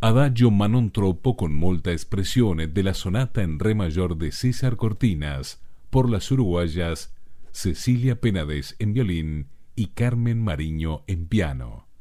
Adagio ma non troppo con molta espresione de la sonata en re mayor de César Cortinas por las uruguayas Cecilia Penades en violín y Carmen Mariño en piano.